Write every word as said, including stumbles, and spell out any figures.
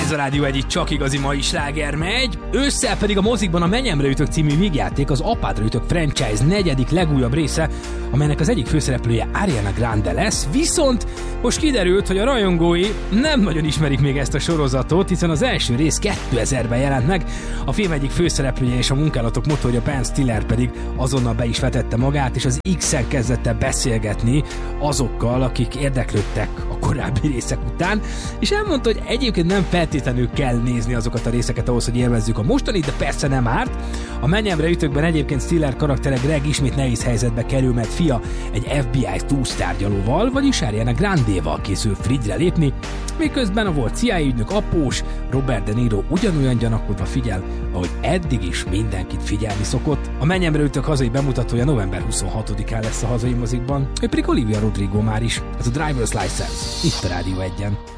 Ez a Rádió egy, csak igazi mai sláger megy. Ősszel pedig a mozikban a Menyemre ütök című vígjáték, az Apádra ütök franchise negyedik legújabb része, amelynek az egyik főszereplője Ariana Grande lesz, viszont most kiderült, hogy a rajongói nem nagyon ismerik még ezt a sorozatot, hiszen az első rész kétezerben jelent meg, a film egyik főszereplője és a munkálatok motorja Ben Stiller pedig azonnal be is vetette magát, és az X-en kezdett el beszélgetni azokkal, akik érdeklődtek a korábbi részek után, és elmondta, hogy egyébként nem feltétlenül kell nézni azokat a részeket ahhoz, hogy élvezzük a mostanit, de persze nem árt. A Menyemre ütőkben egyébként Stiller karaktere Greg ismét nehéz helyzetbe kerül, mert fia egy ef bé i túlsztárgyalóval, vagyis Ariana Grandéval készül Fridge-re lépni, miközben a volt cé i á ügynök após Robert De Niro ugyanolyan gyanakodva figyel, ahogy eddig is mindenkit figyelni szokott. A Menyemre ütök hazai bemutatója november huszonhatodikán lesz a hazai mozikban, ő pedig Olivia Rodrigo már is. Ez a Driver's License, itt a Rádió egyen.